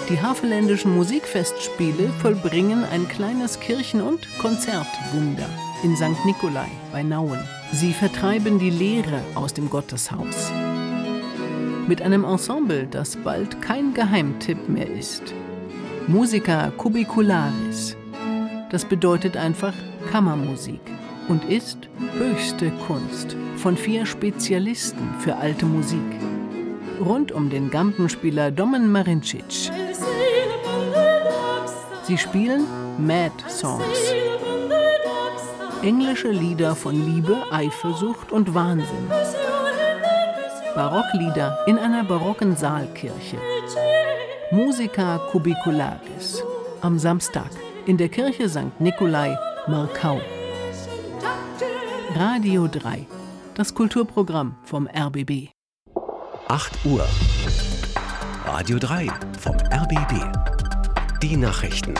Die Havelländischen Musikfestspiele vollbringen ein kleines Kirchen- und Konzertwunder in St. Nikolai bei Nauen. Sie vertreiben die Leere aus dem Gotteshaus. Mit einem Ensemble, das bald kein Geheimtipp mehr ist. Musica Cubicularis. Das bedeutet einfach Kammermusik und ist höchste Kunst von 4 Spezialisten für alte Musik. Rund um den Gampenspieler Domen Marincic. Sie spielen Mad Songs. Englische Lieder von Liebe, Eifersucht und Wahnsinn. Barocklieder in einer barocken Saalkirche. Musica Cubicularis. Am Samstag in der Kirche St. Nikolai, Markau. Radio 3. Das Kulturprogramm vom RBB. 8 Uhr. Radio 3 vom RBB. Die Nachrichten.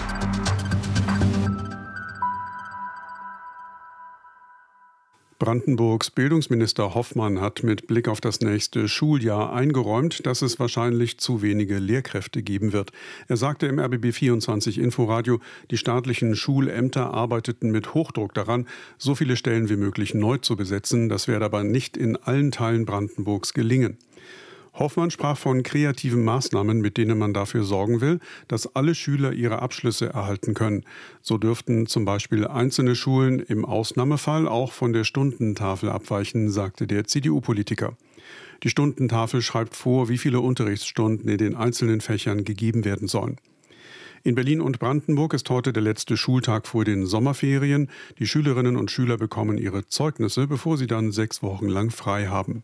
Brandenburgs Bildungsminister Hoffmann hat mit Blick auf das nächste Schuljahr eingeräumt, dass es wahrscheinlich zu wenige Lehrkräfte geben wird. Er sagte im RBB 24 Inforadio, die staatlichen Schulämter arbeiteten mit Hochdruck daran, so viele Stellen wie möglich neu zu besetzen. Das werde aber nicht in allen Teilen Brandenburgs gelingen. Hoffmann sprach von kreativen Maßnahmen, mit denen man dafür sorgen will, dass alle Schüler ihre Abschlüsse erhalten können. So dürften zum Beispiel einzelne Schulen im Ausnahmefall auch von der Stundentafel abweichen, sagte der CDU-Politiker. Die Stundentafel schreibt vor, wie viele Unterrichtsstunden in den einzelnen Fächern gegeben werden sollen. In Berlin und Brandenburg ist heute der letzte Schultag vor den Sommerferien. Die Schülerinnen und Schüler bekommen ihre Zeugnisse, bevor sie dann 6 Wochen lang frei haben.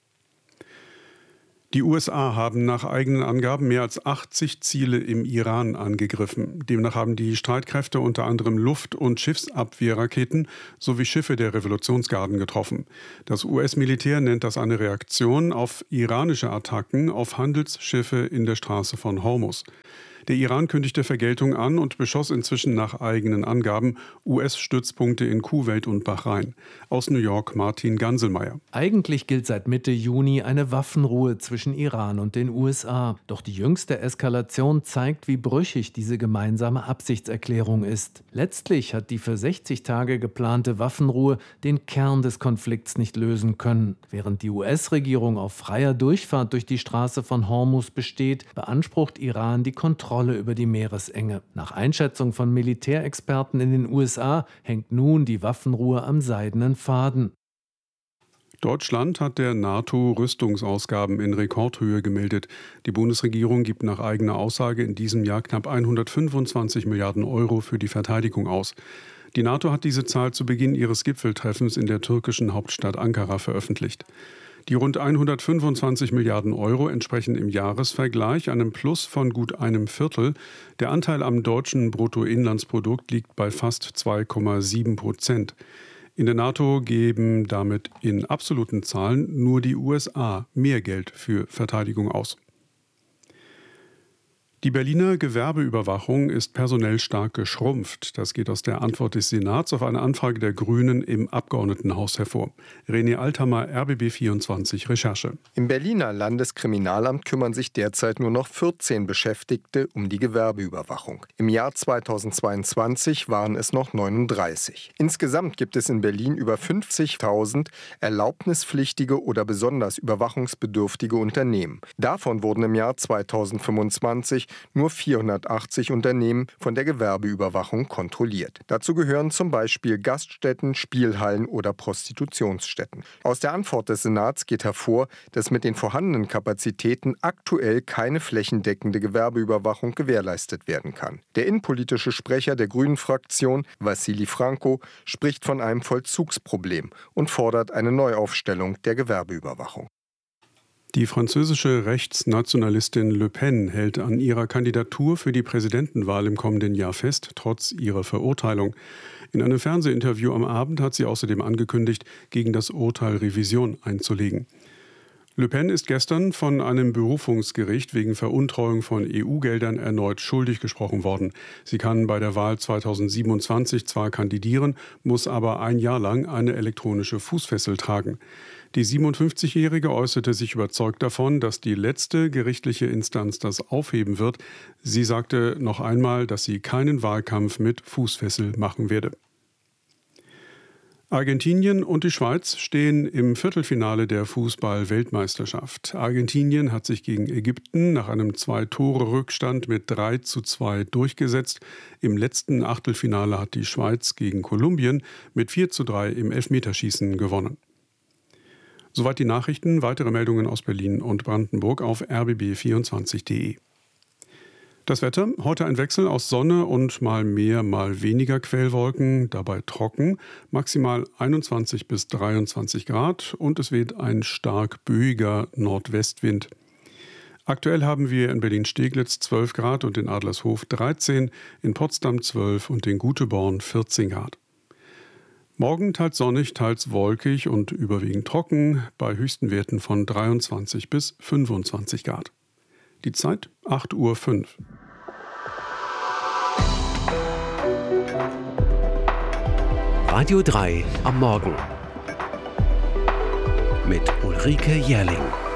Die USA haben nach eigenen Angaben mehr als 80 Ziele im Iran angegriffen. Demnach haben die Streitkräfte unter anderem Luft- und Schiffsabwehrraketen sowie Schiffe der Revolutionsgarden getroffen. Das US-Militär nennt das eine Reaktion auf iranische Attacken auf Handelsschiffe in der Straße von Hormuz. Der Iran kündigte Vergeltung an und beschoss inzwischen nach eigenen Angaben US-Stützpunkte in Kuwait und Bahrain. Aus New York Martin Ganselmeier. Eigentlich gilt seit Mitte Juni eine Waffenruhe zwischen Iran und den USA. Doch die jüngste Eskalation zeigt, wie brüchig diese gemeinsame Absichtserklärung ist. Letztlich hat die für 60 Tage geplante Waffenruhe den Kern des Konflikts nicht lösen können. Während die US-Regierung auf freier Durchfahrt durch die Straße von Hormuz besteht, beansprucht Iran die Kontrolle über die Meeresenge. Nach Einschätzung von Militärexperten in den USA hängt nun die Waffenruhe am seidenen Faden. Deutschland hat der NATO Rüstungsausgaben in Rekordhöhe gemeldet. Die Bundesregierung gibt nach eigener Aussage in diesem Jahr knapp 125 Milliarden Euro für die Verteidigung aus. Die NATO hat diese Zahl zu Beginn ihres Gipfeltreffens in der türkischen Hauptstadt Ankara veröffentlicht. Die rund 125 Milliarden Euro entsprechen im Jahresvergleich einem Plus von gut einem Viertel. Der Anteil am deutschen Bruttoinlandsprodukt liegt bei fast 2,7%. In der NATO geben damit in absoluten Zahlen nur die USA mehr Geld für Verteidigung aus. Die Berliner Gewerbeüberwachung ist personell stark geschrumpft. Das geht aus der Antwort des Senats auf eine Anfrage der Grünen im Abgeordnetenhaus hervor. René Althammer, RBB 24 Recherche. Im Berliner Landeskriminalamt kümmern sich derzeit nur noch 14 Beschäftigte um die Gewerbeüberwachung. Im Jahr 2022 waren es noch 39. Insgesamt gibt es in Berlin über 50.000 erlaubnispflichtige oder besonders überwachungsbedürftige Unternehmen. Davon wurden im Jahr 2025 nur 480 Unternehmen von der Gewerbeüberwachung kontrolliert. Dazu gehören zum Beispiel Gaststätten, Spielhallen oder Prostitutionsstätten. Aus der Antwort des Senats geht hervor, dass mit den vorhandenen Kapazitäten aktuell keine flächendeckende Gewerbeüberwachung gewährleistet werden kann. Der innenpolitische Sprecher der Grünen-Fraktion, Wassili Franco, spricht von einem Vollzugsproblem und fordert eine Neuaufstellung der Gewerbeüberwachung. Die französische Rechtsnationalistin Le Pen hält an ihrer Kandidatur für die Präsidentenwahl im kommenden Jahr fest, trotz ihrer Verurteilung. In einem Fernsehinterview am Abend hat sie außerdem angekündigt, gegen das Urteil Revision einzulegen. Le Pen ist gestern von einem Berufungsgericht wegen Veruntreuung von EU-Geldern erneut schuldig gesprochen worden. Sie kann bei der Wahl 2027 zwar kandidieren, muss aber ein Jahr lang eine elektronische Fußfessel tragen. Die 57-Jährige äußerte sich überzeugt davon, dass die letzte gerichtliche Instanz das aufheben wird. Sie sagte noch einmal, dass sie keinen Wahlkampf mit Fußfessel machen werde. Argentinien und die Schweiz stehen im Viertelfinale der Fußball-Weltmeisterschaft. Argentinien hat sich gegen Ägypten nach einem 2-Tore-Rückstand mit 3:2 durchgesetzt. Im letzten Achtelfinale hat die Schweiz gegen Kolumbien mit 4:3 im Elfmeterschießen gewonnen. Soweit die Nachrichten. Weitere Meldungen aus Berlin und Brandenburg auf rbb24.de. Das Wetter, heute ein Wechsel aus Sonne und mal mehr, mal weniger Quellwolken, dabei trocken, maximal 21 bis 23 Grad und es weht ein stark böiger Nordwestwind. Aktuell haben wir in Berlin-Steglitz 12 Grad und in Adlershof 13, in Potsdam 12 und in Güteborn 14 Grad. Morgen teils sonnig, teils wolkig und überwiegend trocken, bei höchsten Werten von 23 bis 25 Grad. Die Zeit 8:05 Uhr. Radio 3 am Morgen mit Ulrike Jährling.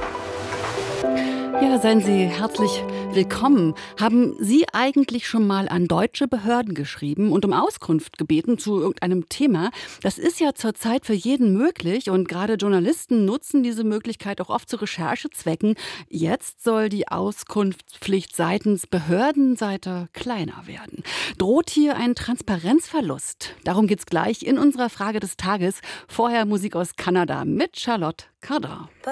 Ja, seien Sie herzlich willkommen. Haben Sie eigentlich schon mal an deutsche Behörden geschrieben und um Auskunft gebeten zu irgendeinem Thema? Das ist ja zurzeit für jeden möglich und gerade Journalisten nutzen diese Möglichkeit auch oft zu Recherchezwecken. Jetzt soll die Auskunftspflicht seitens Behördenseite kleiner werden. Droht hier ein Transparenzverlust? Darum geht's gleich in unserer Frage des Tages. Vorher Musik aus Kanada mit Charlotte Cardin.